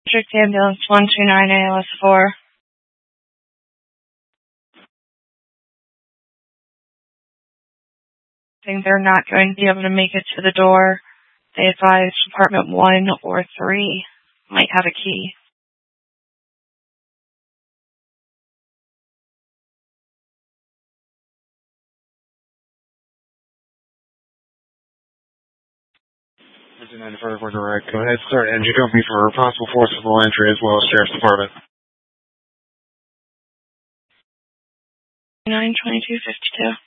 District Ambulance 129 ALS 4. I think they're not going to be able to make it to the door. They advise Department 1 or 3 might have a key. Direct. Go ahead, start engine company for possible forcible entry as well as Sheriff's Department. 92252.